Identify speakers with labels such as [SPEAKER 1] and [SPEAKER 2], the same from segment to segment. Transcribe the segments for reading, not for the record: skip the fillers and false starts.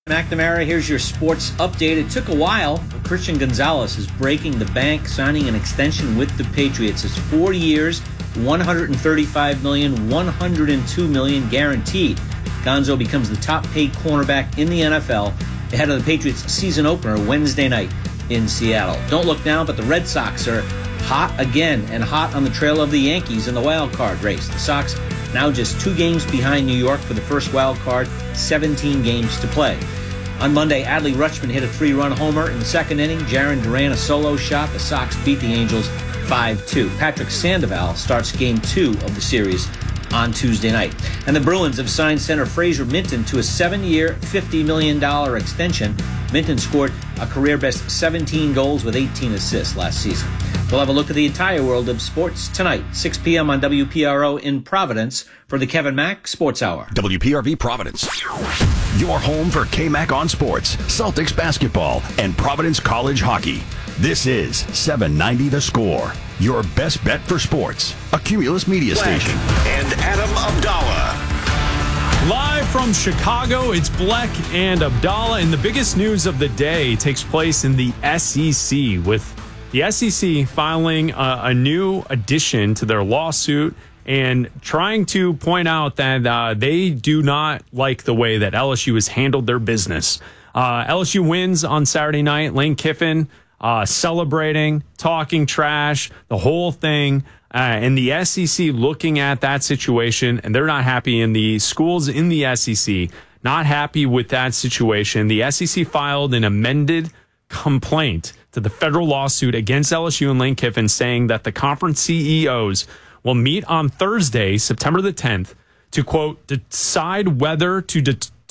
[SPEAKER 1] McNamara, here's your sports update. It took a while, but Christian Gonzalez is breaking the bank, signing an extension with the Patriots. It's 4 years, $135 million, $102 million guaranteed. Gonzo becomes the top-paid cornerback in the NFL ahead of the Patriots' season opener Wednesday night in Seattle. Don't look now, but the Red Sox are hot again and hot on the trail of the Yankees in the wild card race. The Sox now just 2 games behind New York for the first wild card, 17 games to play. On Monday, Adley Rutschman hit a 3-run homer in the second inning. Jarren Duran a solo shot. The Sox beat the Angels 5-2. Patrick Sandoval starts Game 2 of the series on Tuesday night. And the Bruins have signed center Fraser Minton to a 7-year, $50 million extension. Minton scored a career-best 17 goals with 18 assists last season. We'll have a look at the entire world of sports tonight, 6 p.m. on WPRO in Providence for the Kevin Mack Sports Hour.
[SPEAKER 2] WPRV Providence. Your home for K-Mac on sports, Celtics basketball, and Providence College hockey. This is 790 The Score, your best bet for sports. A Cumulus Media station.
[SPEAKER 3] And Adam Abdallah.
[SPEAKER 4] Live from Chicago, it's Bleck and Abdallah, and the biggest news of the day takes place in the SEC, with the SEC filing a new addition to their lawsuit and trying to point out that they do not like the way that LSU has handled their business. LSU wins on Saturday night. Lane Kiffin celebrating, talking trash, the whole thing. And the SEC looking at that situation, and they're not happy. And the schools in the SEC not happy with that situation. The SEC filed an amended complaint to the federal lawsuit against LSU and Lane Kiffin, saying that the conference CEOs will meet on Thursday, September the 10th, to, quote, decide whether to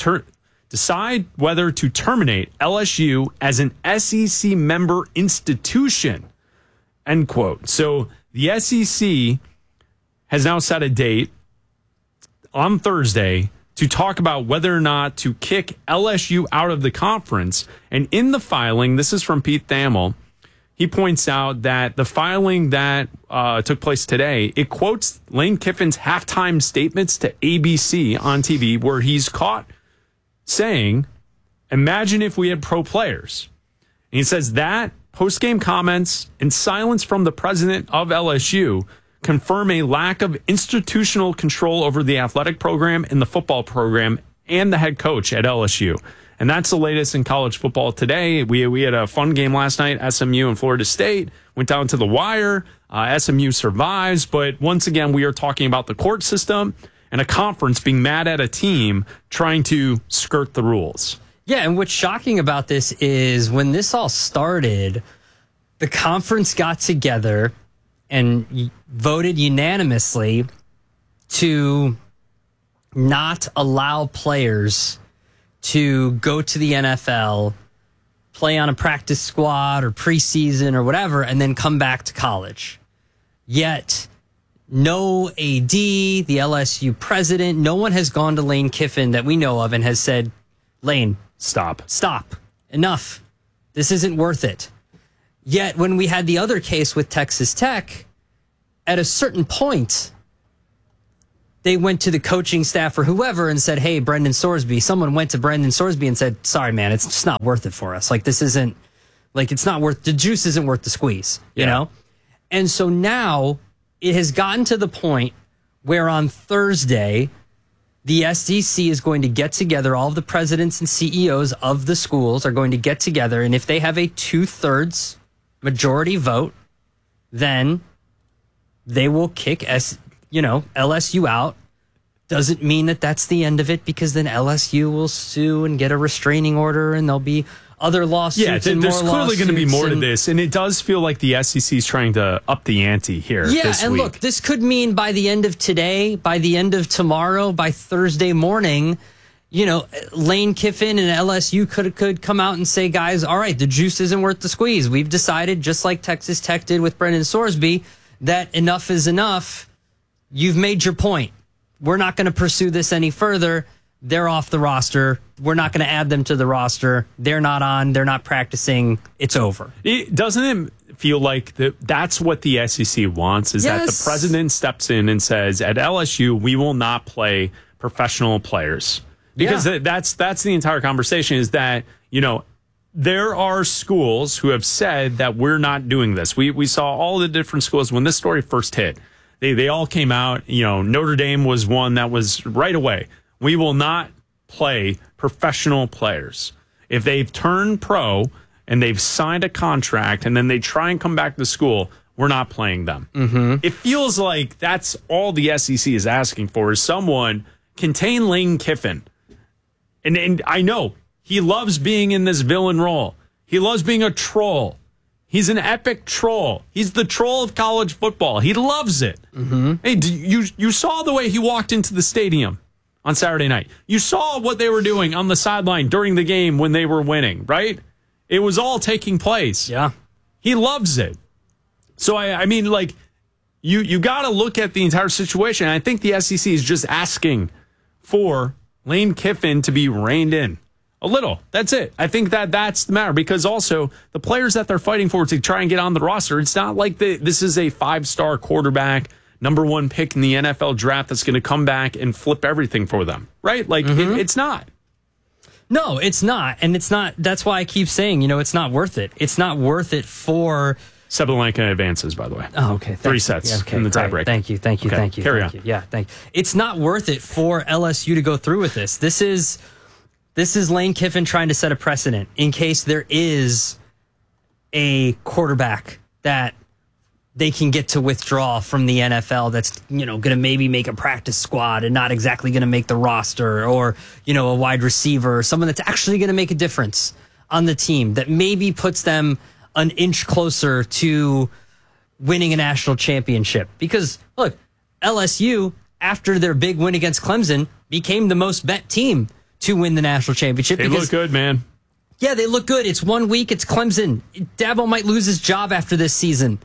[SPEAKER 4] terminate LSU as an SEC member institution, end quote. So the SEC has now set a date on Thursday to talk about whether or not to kick LSU out of the conference. And in the filing, this is from Pete Thamel, he points out that the filing that took place today, it quotes Lane Kiffin's halftime statements to ABC on TV, where he's caught saying, "Imagine if we had pro players." And he says that post-game comments and silence from the president of LSU confirm a lack of institutional control over the athletic program and the football program and the head coach at LSU. And that's the latest in college football today. We had a fun game last night, SMU and Florida State. Went down to the wire. SMU survives. But once again, we are talking about the court system and a conference being mad at a team trying to skirt the rules.
[SPEAKER 5] Yeah, and what's shocking about this is when this all started, the conference got together and voted unanimously to not allow players to go to the NFL, play on a practice squad or preseason or whatever, and then come back to college. Yet, no AD, the LSU president, no one has gone to Lane Kiffin that we know of and has said, "Lane,
[SPEAKER 4] Stop.
[SPEAKER 5] Enough. This isn't worth it." Yet, when we had the other case with Texas Tech, at a certain point, they went to the coaching staff or whoever and said, "Hey, Brendan Sorsby." Someone went to Brendan Sorsby and said, "Sorry, man, it's just not worth it for us. Like, this isn't, like, it's not worth, the juice isn't worth the squeeze, you know?" And so now it has gotten to the point where on Thursday, the SEC is going to get together, all of the presidents and CEOs of the schools are going to get together, and if they have a 2/3 majority vote, then they will kick LSU out. Doesn't mean that that's the end of it, because then LSU will sue and get a restraining order, and there'll be other lawsuits.
[SPEAKER 4] Yeah, there's clearly going to be more to this, and it does feel like the SEC is trying to up the ante here.
[SPEAKER 5] Yeah,
[SPEAKER 4] this
[SPEAKER 5] and
[SPEAKER 4] week.
[SPEAKER 5] Look, this could mean by the end of today, by the end of tomorrow, by Thursday morning, Lane Kiffin and LSU could come out and say, "Guys, all right, the juice isn't worth the squeeze. We've decided, just like Texas Tech did with Brendan Sorsby, that enough is enough. You've made your point. We're not going to pursue this any further. They're off the roster. We're not going to add them to the roster. They're not on. They're not practicing. It's over."
[SPEAKER 4] Doesn't it feel like that's what the SEC wants, is that the president steps in and says, at LSU, we will not play professional players. Because that's the entire conversation is that, there are schools who have said that we're not doing this. We saw all the different schools when this story first hit. They all came out. Notre Dame was one that was right away. We will not play professional players. If they've turned pro and they've signed a contract and then they try and come back to school, we're not playing them. Mm-hmm. It feels like that's all the SEC is asking for is someone contain Lane Kiffin. And I know he loves being in this villain role. He loves being a troll. He's an epic troll. He's the troll of college football. He loves it. Mm-hmm. Hey, you saw the way he walked into the stadium on Saturday night. You saw what they were doing on the sideline during the game when they were winning, right? It was all taking place.
[SPEAKER 5] Yeah.
[SPEAKER 4] He loves it. So, I mean, like, you got to look at the entire situation. I think the SEC is just asking for Lane Kiffin to be reined in a little. That's it. I think that's the matter because also the players that they're fighting for to try and get on the roster, it's not like this is a 5-star quarterback, number 1 pick in the NFL draft that's going to come back and flip everything for them, right? Like, it's not.
[SPEAKER 5] No, it's not. And it's not. That's why I keep saying, it's not worth it. It's not worth it for...
[SPEAKER 4] Sabalenka advances, by the way.
[SPEAKER 5] Oh, okay.
[SPEAKER 4] 3 sets in the tiebreak.
[SPEAKER 5] Thank you.
[SPEAKER 4] Carry on.
[SPEAKER 5] Yeah, thank you. It's not worth it for LSU to go through with this. This is Lane Kiffin trying to set a precedent in case there is a quarterback that they can get to withdraw from the NFL that's, going to maybe make a practice squad and not exactly going to make the roster or, a wide receiver or someone that's actually going to make a difference on the team that maybe puts them an inch closer to winning a national championship. Because, look, LSU, after their big win against Clemson, became the most bet team to win the national championship.
[SPEAKER 4] They look good, man.
[SPEAKER 5] Yeah, they look good. It's 1 week. It's Clemson. Dabo might lose his job after this season.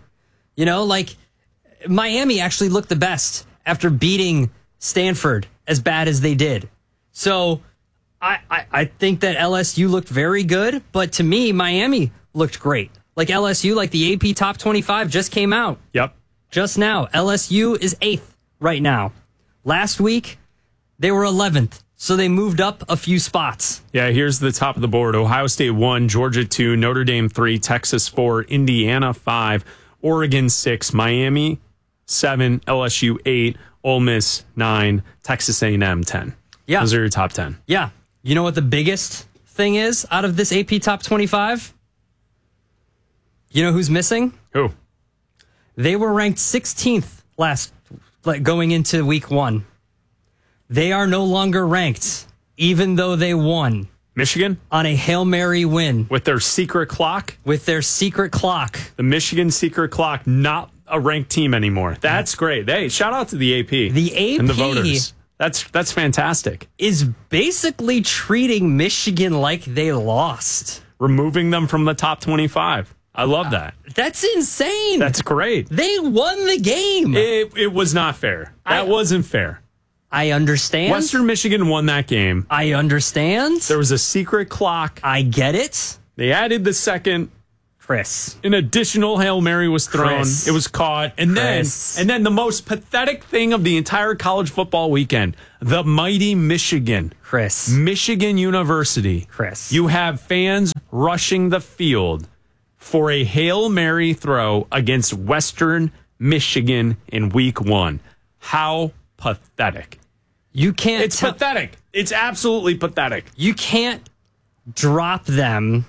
[SPEAKER 5] Miami actually looked the best after beating Stanford as bad as they did. So I think that LSU looked very good, but to me, Miami looked great. Like LSU, like the AP Top 25 just came out.
[SPEAKER 4] Yep.
[SPEAKER 5] Just now. LSU is 8th right now. Last week, they were 11th. So they moved up a few spots.
[SPEAKER 4] Yeah, here's the top of the board. Ohio State 1, Georgia 2, Notre Dame 3, Texas 4, Indiana 5, Oregon 6, Miami 7, LSU 8, Ole Miss 9, Texas A&M 10.
[SPEAKER 5] Yeah.
[SPEAKER 4] Those are your top 10.
[SPEAKER 5] Yeah. You know what the biggest thing is out of this AP Top 25? You know who's missing?
[SPEAKER 4] Who?
[SPEAKER 5] They were ranked 16th going into week 1. They are no longer ranked, even though they won.
[SPEAKER 4] Michigan?
[SPEAKER 5] On a Hail Mary win.
[SPEAKER 4] With their secret clock?
[SPEAKER 5] With their secret clock.
[SPEAKER 4] The Michigan secret clock, not a ranked team anymore. That's great. Hey, shout out to the AP.
[SPEAKER 5] The AP
[SPEAKER 4] and the voters. That's fantastic.
[SPEAKER 5] Is basically treating Michigan like they lost.
[SPEAKER 4] Removing them from the top 25. I love that.
[SPEAKER 5] That's insane.
[SPEAKER 4] That's great.
[SPEAKER 5] They won the game.
[SPEAKER 4] It was not fair. That wasn't fair.
[SPEAKER 5] I understand.
[SPEAKER 4] Western Michigan won that game.
[SPEAKER 5] I understand.
[SPEAKER 4] There was a secret clock.
[SPEAKER 5] I get it.
[SPEAKER 4] They added the second.
[SPEAKER 5] Chris.
[SPEAKER 4] An additional Hail Mary was thrown.
[SPEAKER 5] Chris.
[SPEAKER 4] It was caught. And then the most pathetic thing of the entire college football weekend, the mighty Michigan.
[SPEAKER 5] Chris.
[SPEAKER 4] Michigan University.
[SPEAKER 5] Chris.
[SPEAKER 4] You have fans rushing the field for a Hail Mary throw against Western Michigan in week 1. How pathetic.
[SPEAKER 5] You can't.
[SPEAKER 4] It's pathetic. It's absolutely pathetic.
[SPEAKER 5] You can't drop them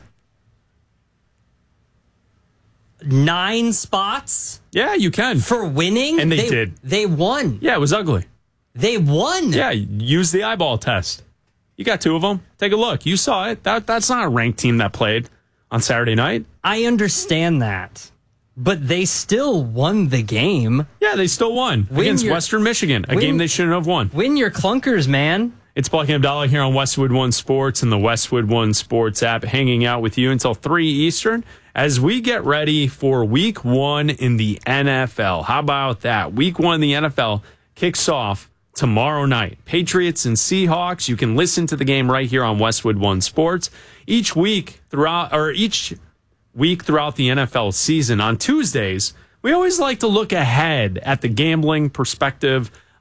[SPEAKER 5] 9 spots.
[SPEAKER 4] Yeah, you can.
[SPEAKER 5] For winning.
[SPEAKER 4] And they did.
[SPEAKER 5] They won.
[SPEAKER 4] Yeah, it was ugly.
[SPEAKER 5] They won.
[SPEAKER 4] Yeah, use the eyeball test. You got 2 of them. Take a look. You saw it. That's not a ranked team that played on Saturday night.
[SPEAKER 5] I understand that. But they still won the game.
[SPEAKER 4] Yeah, they still won against Western Michigan, a game they shouldn't have won.
[SPEAKER 5] Win your clunkers, man.
[SPEAKER 4] It's Buck and Abdallah here on Westwood One Sports and the Westwood One Sports app, hanging out with you until 3 Eastern as we get ready for week 1 in the NFL. How about that? Week 1 in the NFL kicks off tomorrow night. Patriots and Seahawks. You can listen to the game right here on Westwood One Sports. Each week throughout the NFL season on Tuesdays, we always like to look ahead at the gambling perspective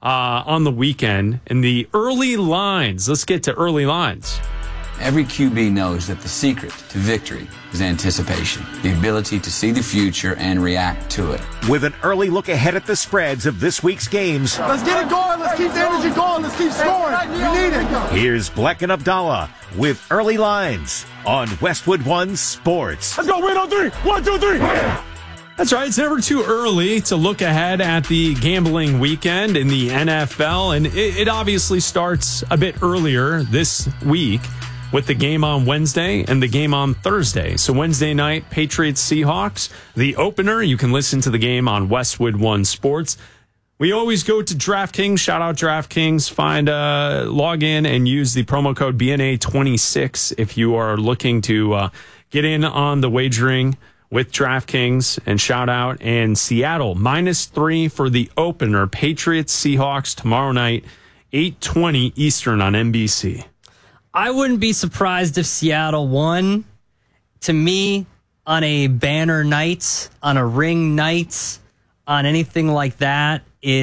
[SPEAKER 4] on the weekend. And the early lines, let's get to early lines.
[SPEAKER 6] Every QB knows that the secret to victory is anticipation, the ability to see the future and react to it.
[SPEAKER 3] With an early look ahead at the spreads of this week's games,
[SPEAKER 7] Let's get it going. Let's keep the energy going. Let's keep scoring. We need it.
[SPEAKER 3] here's Black and Abdallah with early lines on Westwood One Sports.
[SPEAKER 7] Let's go. Win on 3. 1, 2, 3.
[SPEAKER 4] That's right. It's never too early to look ahead at the gambling weekend in the NFL. And it obviously starts a bit earlier this week with the game on Wednesday and the game on Thursday. So Wednesday night, Patriots-Seahawks, the opener. You can listen to the game on Westwood One Sports. We always go to DraftKings. Shout out DraftKings. Log in and use the promo code BNA26 if you are looking to get in on the wagering with DraftKings. And shout out. And Seattle, -3 for the opener. Patriots-Seahawks tomorrow night, 8:20 Eastern on NBC.
[SPEAKER 5] I wouldn't be surprised if Seattle won. To me, on a banner night, on a ring night, on anything like that,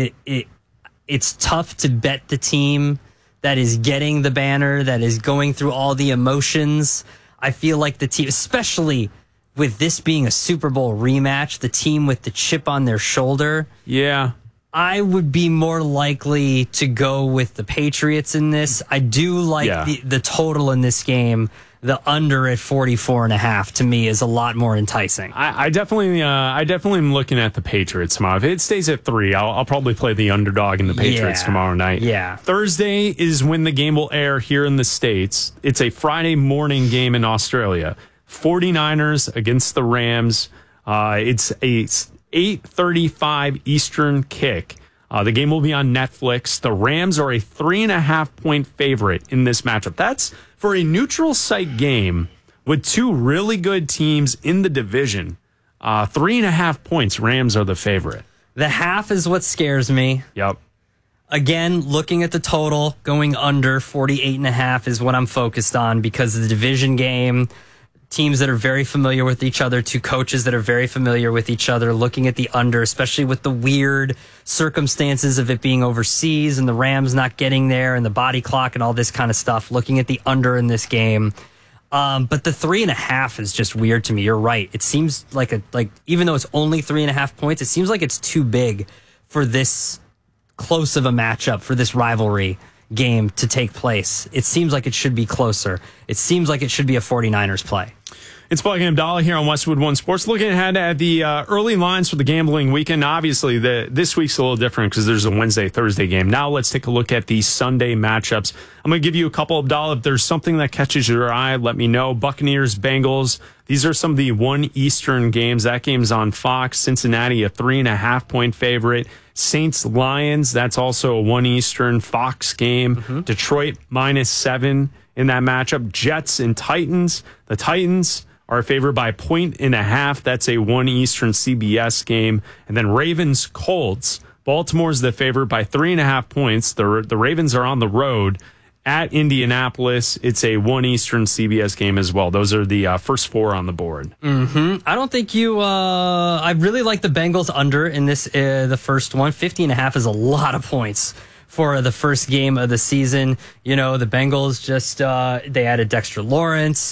[SPEAKER 5] it's tough to bet the team that is getting the banner, that is going through all the emotions. I feel like the team, especially with this being a Super Bowl rematch, the team with the chip on their shoulder.
[SPEAKER 4] Yeah.
[SPEAKER 5] I would be more likely to go with the Patriots in this. I do like the total in this game. The under at 44.5 to me is a lot more enticing.
[SPEAKER 4] I definitely am looking at the Patriots tomorrow. If it stays at 3, I'll probably play the underdog in the Patriots tomorrow night.
[SPEAKER 5] Yeah.
[SPEAKER 4] Thursday is when the game will air here in the States. It's a Friday morning game in Australia. 49ers against the Rams. It's a 8:35 Eastern kick. The game will be on Netflix. The Rams are a 3.5-point favorite in this matchup. That's for a neutral site game with two really good teams in the division. 3.5 points. Rams are the favorite.
[SPEAKER 5] The half is what scares me.
[SPEAKER 4] Yep.
[SPEAKER 5] Again, looking at the total, going under 48.5 is what I'm focused on because of the division game. Teams that are very familiar with each other, two coaches that are very familiar with each other, looking at the under, especially with the weird circumstances of it being overseas and the Rams not getting there and the body clock and all this kind of stuff, looking at the under in this game. But the 3.5 is just weird to me. You're right. It seems like even though it's only 3.5 points, it seems like it's too big for this close of a matchup, for this rivalry game to take place. It seems like it should be closer. It seems like it should be a 49ers play.
[SPEAKER 4] It's Black and Abdallah here on Westwood One Sports. Looking ahead at the early lines for the gambling weekend. Obviously, this week's a little different because there's a Wednesday-Thursday game. Now let's take a look at the Sunday matchups. I'm going to give you a couple of dollars. If there's something that catches your eye, let me know. Buccaneers, Bengals. These are some of the 1 Eastern games. That game's on Fox. Cincinnati, a 3.5-point favorite. Saints, Lions. That's also a 1 Eastern Fox game. Detroit, -7 in that matchup. Jets and Titans. The Titans are favored by 1.5. That's a 1 Eastern CBS game. And then Ravens, Colts. Baltimore's the favorite by 3.5 points. The Ravens are on the road at Indianapolis. It's a 1 Eastern CBS game as well. Those are the first 4 on the board.
[SPEAKER 5] I don't think I really like the Bengals under in this, the first one. 50.5 is a lot of points for the first game of the season. You know, the Bengals just, they added Dexter Lawrence.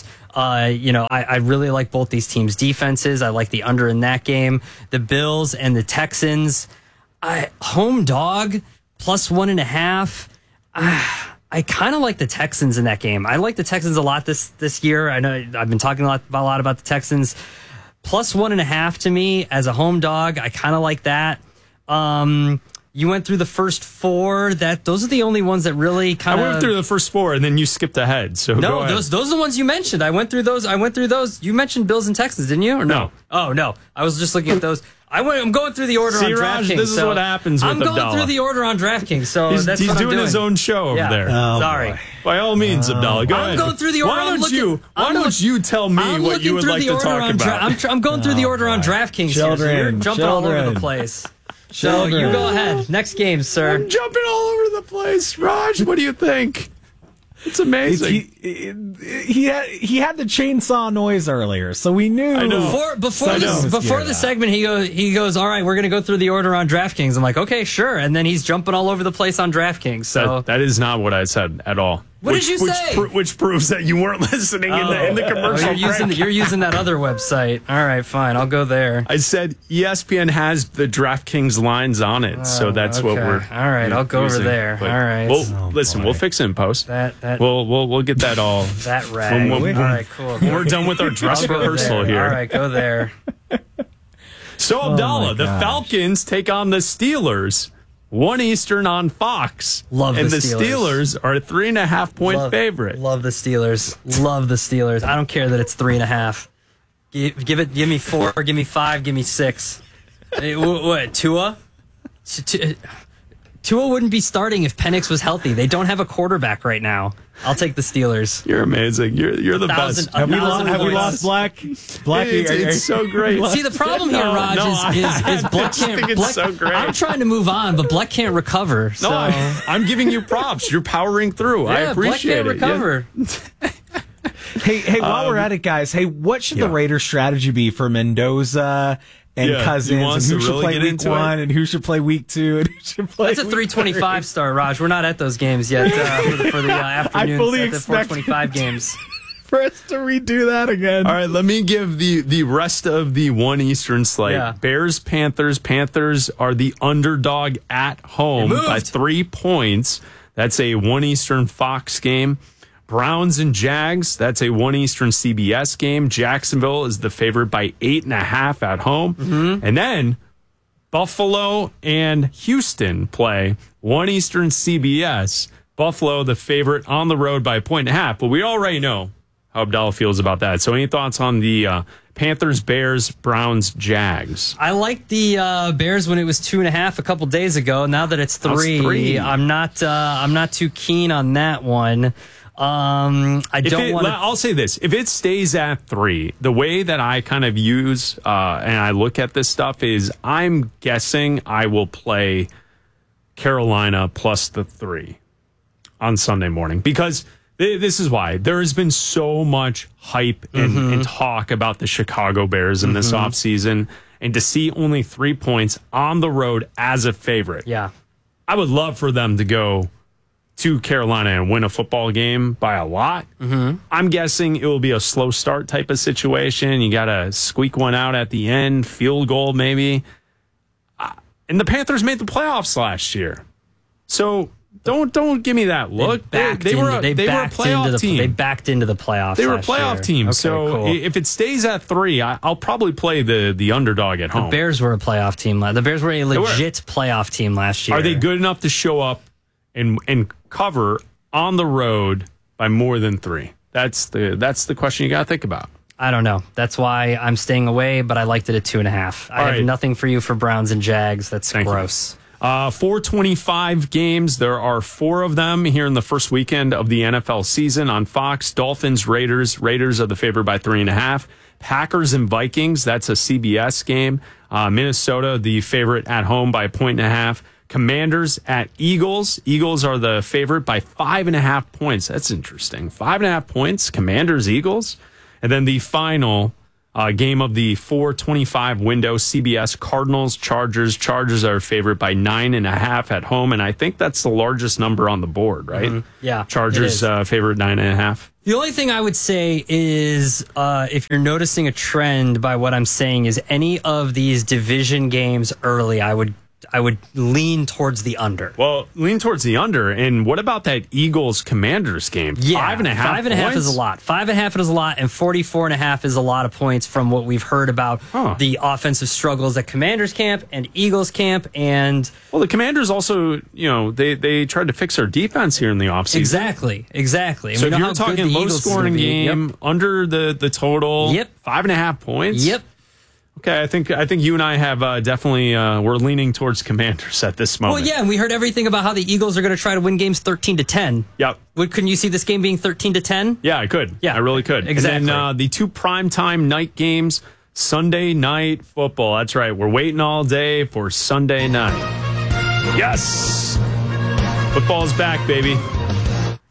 [SPEAKER 5] I really like both these teams' defenses. I like the under in that game. The Bills and the Texans, home dog, +1.5. I kind of like the Texans in that game. I like the Texans a lot this year. I know I've been talking a lot about the Texans. +1.5 to me as a home dog. I kind of like that. You went through the first 4. Those are the only ones that really kind of.
[SPEAKER 4] I went through the first 4 and then you skipped ahead. So
[SPEAKER 5] no, those are the ones you mentioned. I went through those. You mentioned Bills and Texans, didn't you? Or no? Oh no, I was just looking at those. I'm going through the order on DraftKings.
[SPEAKER 4] Raj, this is what happens with Abdallah.
[SPEAKER 5] I'm going through the order on DraftKings, so
[SPEAKER 4] he's
[SPEAKER 5] that's what I'm
[SPEAKER 4] doing his own show over there.
[SPEAKER 5] Oh, sorry.
[SPEAKER 4] Boy. By all means, Abdallah, go ahead.
[SPEAKER 5] I'm going through the order.
[SPEAKER 4] Why don't you tell me what you would like to talk about?
[SPEAKER 5] I'm going through the order on DraftKings.
[SPEAKER 8] Children,
[SPEAKER 5] here, so you're jumping all over the place. So you go ahead. Next game, sir.
[SPEAKER 4] I'm jumping all over the place. Raj, what do you think? It's amazing.
[SPEAKER 8] he had the chainsaw noise earlier, so we knew.
[SPEAKER 4] I know.
[SPEAKER 5] Before the segment, he goes, all right, we're going to go through the order on DraftKings. I'm like, okay, sure. And then he's jumping all over the place on DraftKings. So
[SPEAKER 4] that is not what I said at all.
[SPEAKER 5] What did you say?
[SPEAKER 4] Which proves that you weren't listening in the commercial.
[SPEAKER 5] You're using that other website. All right, fine. I'll go there.
[SPEAKER 4] I said ESPN has the DraftKings lines on it, so that's what we're.
[SPEAKER 5] All right, I'll go over there. All right.
[SPEAKER 4] Well, listen, we'll fix it in post. We'll get that all.
[SPEAKER 5] That rag. All right, cool.
[SPEAKER 4] When we're done with our dress rehearsal here.
[SPEAKER 5] All right, go there.
[SPEAKER 4] So Abdallah, the Falcons take on the Steelers. 1 Eastern on Fox.
[SPEAKER 5] Love the Steelers.
[SPEAKER 4] And the Steelers are a 3.5-point favorite.
[SPEAKER 5] Love the Steelers. Love the Steelers. I don't care that it's 3.5. Give me 4, give me 5, give me 6. What, Tua? Tua wouldn't be starting if Penix was healthy. They don't have a quarterback right now. I'll take the Steelers.
[SPEAKER 4] You're amazing. You're the best.
[SPEAKER 8] Have we lost Black?
[SPEAKER 4] It's so great.
[SPEAKER 5] See, the problem here, Raj, is Black can't. Black, so great. I'm trying to move on, but Black can't recover. So.
[SPEAKER 4] No, I'm giving you props. You're powering through.
[SPEAKER 5] Yeah,
[SPEAKER 4] I appreciate
[SPEAKER 5] Black can't recover.
[SPEAKER 4] Yeah.
[SPEAKER 8] Hey, while we're at it, guys. Hey, what should the Raiders' strategy be for Mendoza and Cousins, and who should play week 1 and who should play week 2 and who should play?
[SPEAKER 5] That's a 325 star, Raj. We're not at those games yet for the afternoons.
[SPEAKER 8] I fully
[SPEAKER 5] at the
[SPEAKER 8] expect
[SPEAKER 5] 425 games.
[SPEAKER 8] For us to redo that again.
[SPEAKER 4] All right, let me give the rest of the 1 Eastern slate.
[SPEAKER 5] Yeah.
[SPEAKER 4] Bears, Panthers. Panthers are the underdog at home by 3 points. That's a 1 Eastern Fox game. Browns and Jags, that's a 1 Eastern CBS game. Jacksonville is the favorite by 8.5 at home. Mm-hmm. And then Buffalo and Houston play 1 Eastern CBS. Buffalo, the favorite on the road by 1.5. But we already know how Abdallah feels about that. So any thoughts on the Panthers, Bears, Browns, Jags?
[SPEAKER 5] I liked the Bears when it was 2.5 a couple days ago. Now that it's 3, I'm not too keen on that one.
[SPEAKER 4] I'll say this. If it stays at 3, the way that I kind of use and I look at this stuff is I'm guessing I will play Carolina plus the 3 on Sunday morning because this is why. There has been so much hype and talk about the Chicago Bears in this offseason, and to see only 3 points on the road as a favorite.
[SPEAKER 5] Yeah.
[SPEAKER 4] I would love for them to go to Carolina and win a football game by a lot. Mm-hmm. I'm guessing it will be a slow start type of situation. You got to squeak one out at the end, field goal maybe. And the Panthers made the playoffs last year. So don't give me that look. They were a playoff team.
[SPEAKER 5] They backed into the playoffs.
[SPEAKER 4] They were a playoff team.
[SPEAKER 5] Okay,
[SPEAKER 4] so
[SPEAKER 5] cool.
[SPEAKER 4] if it stays at 3, I'll probably play the underdog at home.
[SPEAKER 5] The Bears were a playoff team. The Bears were a legit playoff team last year.
[SPEAKER 4] Are they good enough to show up and cover on the road by more than 3? That's the question you got to think about.
[SPEAKER 5] I don't know. That's why I'm staying away, but I liked it at 2.5. I have nothing for you for Browns and Jags. That's gross.
[SPEAKER 4] 425 games. There are 4 of them here in the first weekend of the NFL season on Fox. Dolphins, Raiders. Raiders are the favorite by 3.5. Packers and Vikings. That's a CBS game. Minnesota, the favorite at home by 1.5. Commanders at Eagles. Eagles are the favorite by 5.5 points. That's interesting. 5.5 points. Commanders, Eagles. And then the final game of the 425 window, CBS Cardinals, Chargers. Chargers are favorite by 9.5 at home. And I think that's the largest number on the board, right?
[SPEAKER 5] Mm-hmm. Yeah.
[SPEAKER 4] Chargers favorite 9.5.
[SPEAKER 5] The only thing I would say is if you're noticing a trend by what I'm saying is any of these division games early, I would lean towards the under.
[SPEAKER 4] Well, lean towards the under. And what about that Eagles-Commanders game?
[SPEAKER 5] Yeah,
[SPEAKER 4] 5.5
[SPEAKER 5] 5.5 is a lot. 5.5 is a lot, and 44.5 is a lot of points from what we've heard about the offensive struggles at Commanders camp and Eagles camp. And
[SPEAKER 4] well, the Commanders also, they tried to fix their defense here in the offseason.
[SPEAKER 5] Exactly.
[SPEAKER 4] So if you're talking low-scoring game, under the total, 5.5 points?
[SPEAKER 5] Yep.
[SPEAKER 4] Okay, I think you and I have definitely we're leaning towards Commanders at this moment.
[SPEAKER 5] Well, yeah, and we heard everything about how the Eagles are going to try to win games 13-10.
[SPEAKER 4] Yep.
[SPEAKER 5] Couldn't you see this game being 13-10?
[SPEAKER 4] Yeah, I could. Yeah, I really could.
[SPEAKER 5] Exactly.
[SPEAKER 4] And then the 2 primetime night games, Sunday night football. That's right. We're waiting all day for Sunday night. Yes, football's back, baby.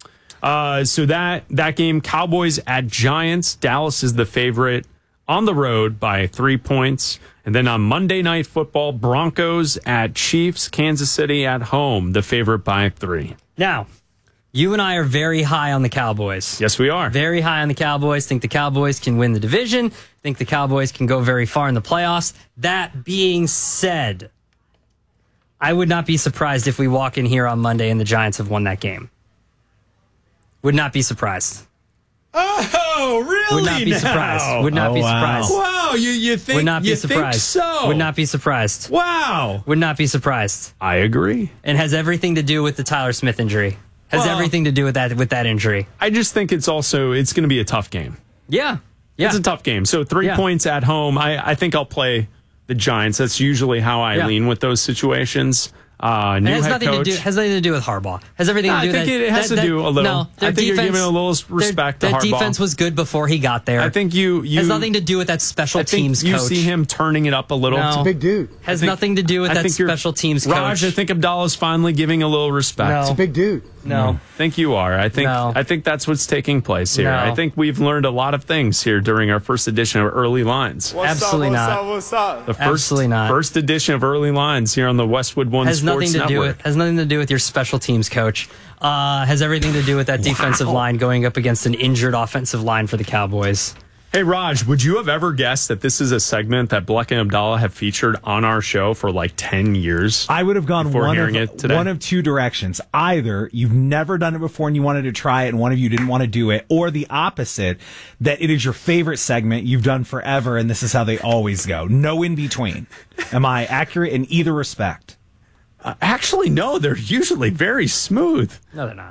[SPEAKER 4] So that game, Cowboys at Giants. Dallas is the favorite on the road by 3 points. And then on Monday Night Football, Broncos at Chiefs, Kansas City at home, the favorite by 3.
[SPEAKER 5] Now, you and I are very high on the Cowboys.
[SPEAKER 4] Yes, we are.
[SPEAKER 5] Very high on the Cowboys. Think the Cowboys can win the division. Think the Cowboys can go very far in the playoffs. That being said, I would not be surprised if we walk in here on Monday and the Giants have won that game. Would not be surprised.
[SPEAKER 4] Oh, really?
[SPEAKER 5] Would not be surprised. Would not be surprised.
[SPEAKER 4] Wow, you think?
[SPEAKER 5] Would not be
[SPEAKER 4] you
[SPEAKER 5] surprised.
[SPEAKER 4] Think so?
[SPEAKER 5] Would not be surprised.
[SPEAKER 4] Wow.
[SPEAKER 5] Would not be surprised.
[SPEAKER 4] I agree.
[SPEAKER 5] And has everything to do with the Tyler Smith injury. Has everything to do with that injury.
[SPEAKER 4] I just think it's going to be a tough game.
[SPEAKER 5] Yeah.
[SPEAKER 4] It's a tough game. So 3 points at home. I think I'll play the Giants. That's usually how I lean with those situations. New head coach.
[SPEAKER 5] Has nothing to do with Harbaugh. Has everything to do with
[SPEAKER 4] I think it has to do a little.
[SPEAKER 5] No,
[SPEAKER 4] I think you're giving a little respect to Harbaugh.
[SPEAKER 5] That defense was good before he got there.
[SPEAKER 4] I think you
[SPEAKER 5] has nothing to do with that special teams coach.
[SPEAKER 4] You see him turning it up a little.
[SPEAKER 5] No.
[SPEAKER 7] It's a big dude.
[SPEAKER 5] Has nothing to do with that special teams coach.
[SPEAKER 4] Raj, I think Abdallah's finally giving a little respect.
[SPEAKER 5] No.
[SPEAKER 7] It's a big dude.
[SPEAKER 5] No.
[SPEAKER 4] I think you are. I think that's what's taking place here.
[SPEAKER 5] No.
[SPEAKER 4] I think we've learned a lot of things here during our first edition of Early Lines.
[SPEAKER 5] Absolutely not. Absolutely not.
[SPEAKER 4] First edition of Early Lines here on the Westwood One Sports Network.
[SPEAKER 5] Has nothing to do with your special teams coach. Has everything to do with that defensive line going up against an injured offensive line for the Cowboys.
[SPEAKER 4] Hey, Raj, would you have ever guessed that this is a segment that Bleck and Abdallah have featured on our show for like 10 years?
[SPEAKER 8] I would have gone one of two directions. Either you've never done it before and you wanted to try it and one of you didn't want to do it, or the opposite, that it is your favorite segment you've done forever and this is how they always go. No in between. Am I accurate in either respect?
[SPEAKER 4] Actually, no. They're usually very smooth.
[SPEAKER 5] No, they're not.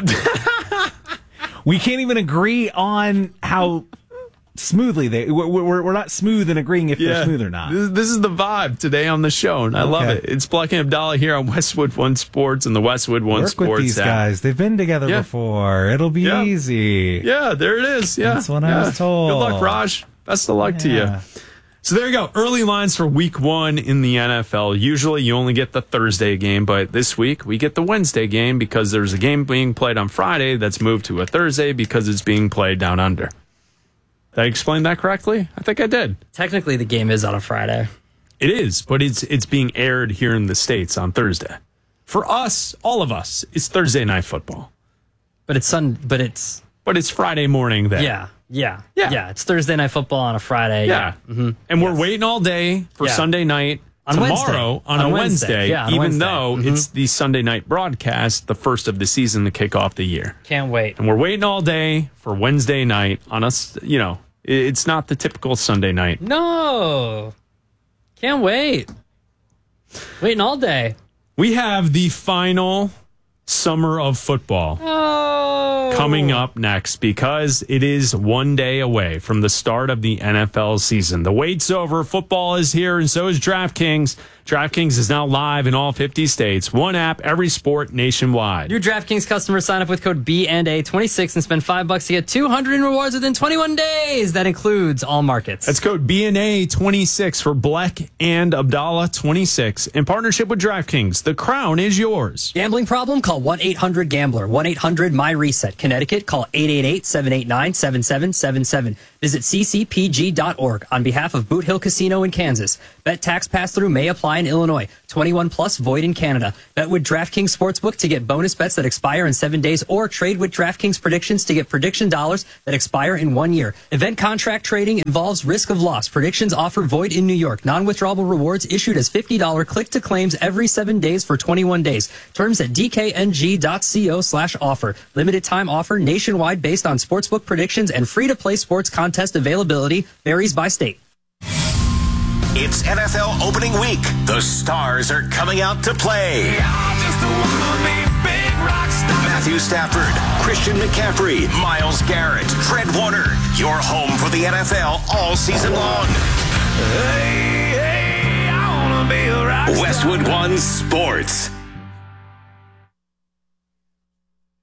[SPEAKER 8] We can't even agree on how smoothly we're not smooth in agreeing if they're smooth or not.
[SPEAKER 4] This is the vibe today on the show, and I love it. It's Bleck and Abdallah here on Westwood One Sports and the Westwood One Sports
[SPEAKER 8] with these
[SPEAKER 4] app.
[SPEAKER 8] guys. They've been together before. It'll be easy.
[SPEAKER 4] Yeah, there it is. Yeah,
[SPEAKER 8] that's what I was told.
[SPEAKER 4] Good luck, Raj. Best of luck to you. So there you go. Early lines for week 1 in the NFL. Usually you only get the Thursday game, but this week we get the Wednesday game because there's a game being played on Friday that's moved to a Thursday because it's being played down under. Did I explain that correctly? I think I did.
[SPEAKER 5] Technically, the game is on a Friday.
[SPEAKER 4] It is, but it's being aired here in the States on Thursday. For us, all of us, it's Thursday night football.
[SPEAKER 5] But it's
[SPEAKER 4] Friday morning there.
[SPEAKER 5] Yeah. It's Thursday night football on a Friday.
[SPEAKER 4] Yeah. Mm-hmm. And we're waiting all day for Sunday night tomorrow on a Wednesday, even though it's the Sunday night broadcast, the first of the season to kick off the year.
[SPEAKER 5] Can't wait.
[SPEAKER 4] And we're waiting all day for Wednesday night on us. It's not the typical Sunday night.
[SPEAKER 5] No. Can't wait. Waiting all day.
[SPEAKER 4] We have the final summer of football coming up next because it is one day away from the start of the NFL season. The wait's over. Football is here, and so is DraftKings. DraftKings is now live in all 50 states. One app, every sport nationwide.
[SPEAKER 5] New DraftKings customers sign up with code BNA26 and spend $5 to get $200 in rewards within 21 days. That includes all markets.
[SPEAKER 4] That's code BNA26 for Bleck and Abdallah 26 in partnership with DraftKings. The crown is yours.
[SPEAKER 5] Gambling problem? Call 1-800-GAMBLER. 1-800-MY-RESET. Connecticut, call 888-789-7777. Visit ccpg.org on behalf of Boot Hill Casino in Kansas. Bet tax pass-through may apply in Illinois. 21 plus, void in Canada. Bet with DraftKings Sportsbook to get bonus bets that expire in 7 days, or trade with DraftKings Predictions to get prediction dollars that expire in 1 year. Event contract trading involves risk of loss. Predictions offer void in New York. Non-withdrawable rewards issued as $50 click-to-claims every 7 days for 21 days. Terms at dkng.co/offer. Limited time offer nationwide based on sportsbook predictions and free-to-play sports contest availability varies by state.
[SPEAKER 3] It's NFL opening week. The stars are coming out to play. Matthew Stafford, Christian McCaffrey, Myles Garrett, Fred Warner. Your home for the NFL all season long. Westwood One Sports.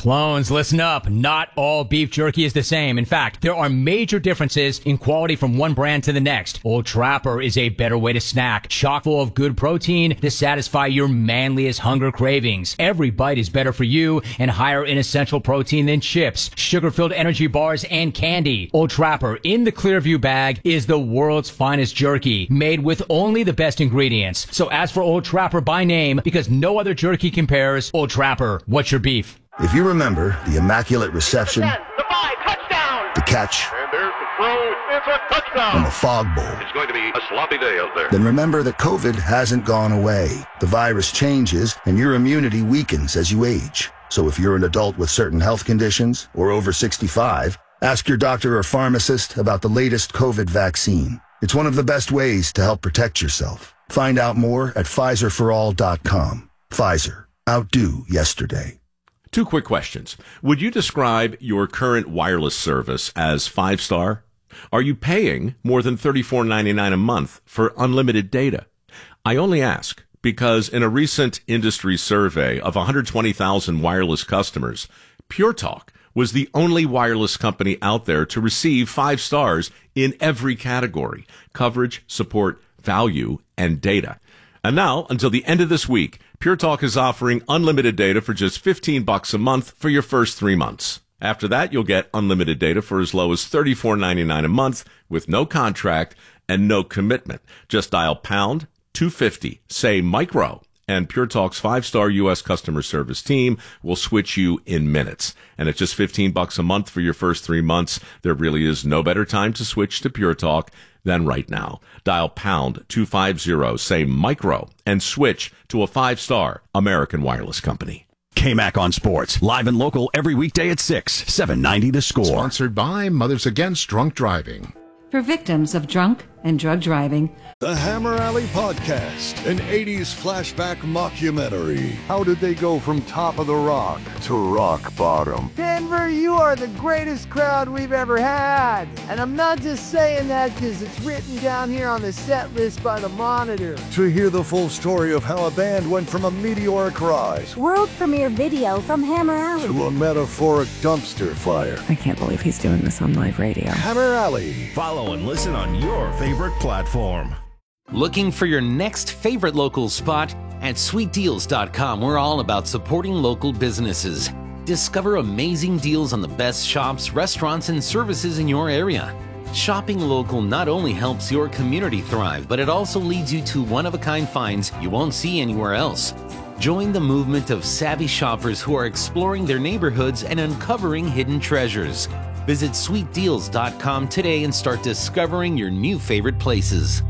[SPEAKER 9] Clones, listen up. Not all beef jerky is the same. In fact, there are major differences in quality from one brand to the next. Old Trapper is a better way to snack, chock full of good protein to satisfy your manliest hunger cravings. Every bite is better for you and higher in essential protein than chips, sugar-filled energy bars, and candy. Old Trapper in the Clearview bag is the world's finest jerky, made with only the best ingredients. So ask for Old Trapper by name because no other jerky compares. Old Trapper, what's your beef?
[SPEAKER 10] If you remember the immaculate reception,
[SPEAKER 7] 10, the 5, touchdown!
[SPEAKER 10] the catch,
[SPEAKER 7] And there's the throw, it's a touchdown!
[SPEAKER 10] and the fog bowl,
[SPEAKER 7] It's going to be a sloppy day out there.
[SPEAKER 10] then remember that COVID hasn't gone away. The virus changes, and your immunity weakens as you age. So if you're an adult with certain health conditions or over 65, ask your doctor or pharmacist about the latest COVID vaccine. It's one of the best ways to help protect yourself. Find out more at PfizerForAll.com. Pfizer. Outdo yesterday.
[SPEAKER 11] 2 quick questions. Would you describe your current wireless service as 5-star? Are you paying more than $34.99 a month for unlimited data? I only ask because in a recent industry survey of 120,000 wireless customers, Pure Talk was the only wireless company out there to receive 5 stars in every category: coverage, support, value, and data. And now, until the end of this week, Pure Talk is offering unlimited data for just $15 a month for your first 3 months. After that, you'll get unlimited data for as low as $34.99 a month with no contract and no commitment. Just dial pound 250, say micro, and Pure Talk's 5-star U.S. customer service team will switch you in minutes. And at just $15 a month for your first 3 months, there really is no better time to switch to Pure Talk than right now. Dial pound 250, say micro, and switch to a 5-star American wireless company.
[SPEAKER 2] KMAC on Sports, live and local every weekday at 6, 790 The Score.
[SPEAKER 12] Sponsored by Mothers Against Drunk Driving.
[SPEAKER 13] For victims of drunk and drug driving.
[SPEAKER 14] The Hammer Alley Podcast, an 80s flashback mockumentary. How did they go from top of the rock to rock bottom?
[SPEAKER 15] Denver, you are the greatest crowd we've ever had. And I'm not just saying that because it's written down here on the set list by the Monitor.
[SPEAKER 14] To hear the full story of how a band went from a meteoric rise,
[SPEAKER 16] world premiere video from Hammer Alley,
[SPEAKER 14] to a metaphoric dumpster fire.
[SPEAKER 17] I can't believe he's doing this on live radio.
[SPEAKER 14] Hammer Alley.
[SPEAKER 18] Follow and listen on your favorite platform.
[SPEAKER 19] Looking for your next favorite local spot? At sweetdeals.com, we're all about supporting local businesses. Discover amazing deals on the best shops, restaurants, and services in your area. Shopping local not only helps your community thrive, but it also leads you to one-of-a-kind finds you won't see anywhere else. Join the movement of savvy shoppers who are exploring their neighborhoods and uncovering hidden treasures. Visit sweetdeals.com today and start discovering your new favorite places.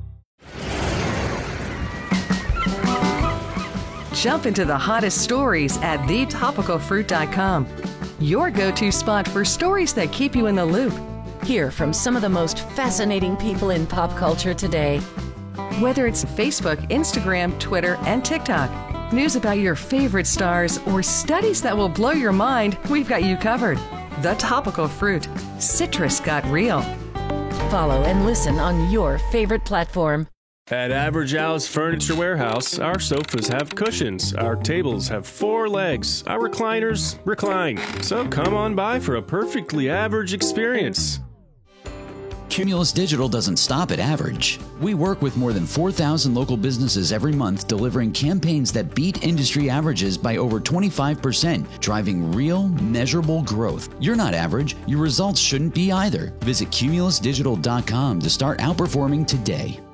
[SPEAKER 20] Jump into the hottest stories at thetopicalfruit.com. Your go-to spot for stories that keep you in the loop.
[SPEAKER 21] Hear from some of the most fascinating people in pop culture today.
[SPEAKER 20] Whether it's Facebook, Instagram, Twitter, and TikTok, news about your favorite stars, or studies that will blow your mind, we've got you covered. The Topical Fruit. Citrus got real.
[SPEAKER 21] Follow and listen on your favorite platform.
[SPEAKER 22] At Average Al's Furniture Warehouse, our sofas have cushions, our tables have 4 legs, our recliners recline. So come on by for a perfectly average experience.
[SPEAKER 23] Cumulus Digital doesn't stop at average. We work with more than 4,000 local businesses every month, delivering campaigns that beat industry averages by over 25%, driving real, measurable growth. You're not average. Your results shouldn't be either. Visit cumulusdigital.com to start outperforming today.